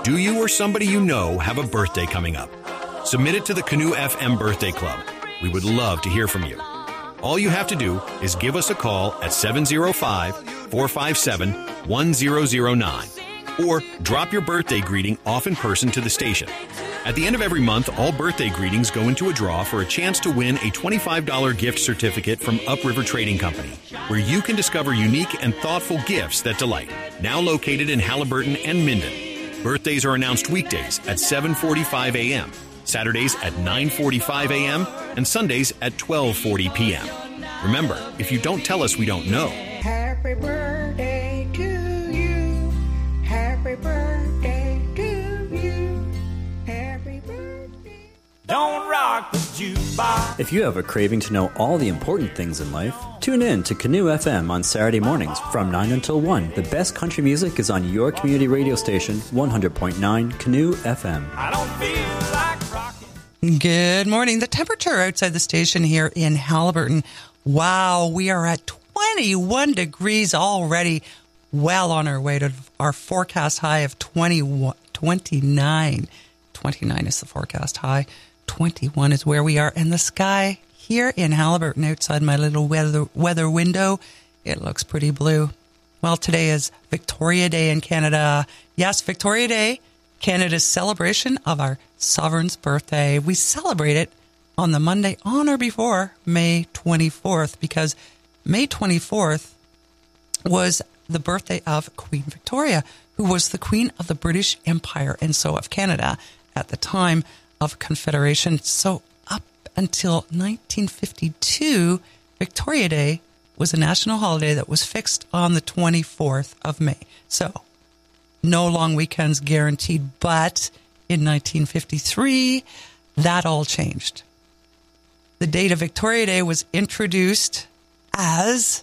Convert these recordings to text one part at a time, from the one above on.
Do you or somebody you know have a birthday coming up? Submit it to the Canoe FM Birthday Club. We would love to hear from you. All you have to do is give us a call at 705-457-1009 or drop your birthday greeting off in person to the station. At the end of every month, all birthday greetings go into a draw for a chance to win a $25 gift certificate from Upriver Trading Company, where you can discover unique and thoughtful gifts that delight. Now located in Haliburton and Minden. Birthdays are announced weekdays at 7:45 a.m., Saturdays at 9:45 a.m., and Sundays at 12:40 p.m. Remember, if you don't tell us, we don't know. Happy birthday to you. Happy birthday to you. Happy birthday. Don't rock the jukebox. If you have a craving to know all the important things in life, tune in to Canoe FM on Saturday mornings from 9 until 1. The best country music is on your community radio station, 100.9 Canoe FM. I don't feel like rocking. Good morning. The temperature outside the station here in Haliburton, wow, we are at 21 degrees already, well on our way to our forecast high of 29. 29 is the forecast high. 21 is where we are. And the sky here in Haliburton, outside my little weather window, it looks pretty blue. Well, today is Victoria Day in Canada. Yes, Victoria Day, Canada's celebration of our sovereign's birthday. We celebrate it on the Monday on or before May 24th, because May 24th was the birthday of Queen Victoria, who was the Queen of the British Empire and so of Canada at the time of Confederation. So up until 1952, Victoria Day was a national holiday that was fixed on the 24th of May. So no long weekends guaranteed, but in 1953, that all changed. The date of Victoria Day was introduced as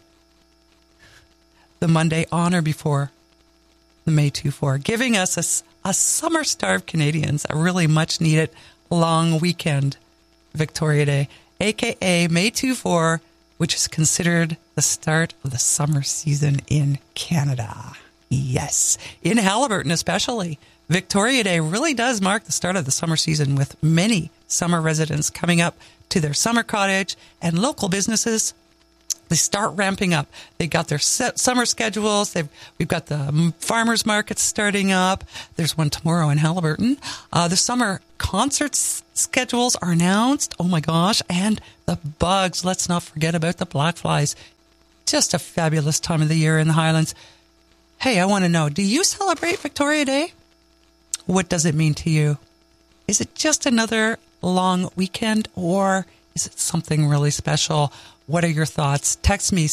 the Monday on or before the May 24, giving us a summer-starved Canadians a really much-needed long weekend, Victoria Day, a.k.a. May 24, which is considered the start of the summer season in Canada. Yes, in Haliburton especially, Victoria Day really does mark the start of the summer season, with many summer residents coming up to their summer cottage, and local businesses, they start ramping up. They got their summer schedules. We've got the farmers markets starting up. There's one tomorrow in Haliburton. The summer concerts schedules are announced. Oh my gosh. And the bugs. Let's not forget about the black flies. Just a fabulous time of the year in the Highlands. Hey, I want to know, do you celebrate Victoria Day? What does it mean to you? Is it just another long weekend, or is it something really special? What are your thoughts? Text me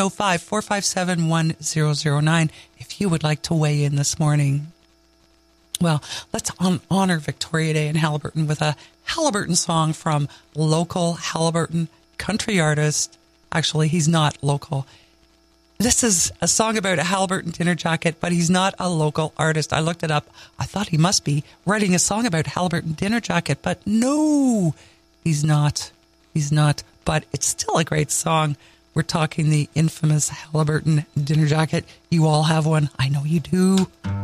705-457-1009 if you would like to weigh in this morning. Well, let's honor Victoria Day in Haliburton with a Haliburton song from local Haliburton country artist. Actually, he's not local. This is a song about a Haliburton dinner jacket, but he's not a local artist. I looked it up. I thought he must be writing a song about Haliburton dinner jacket, but no, he's not. He's not. But it's still a great song. We're talking the infamous Haliburton dinner jacket. You all have one. I know you do.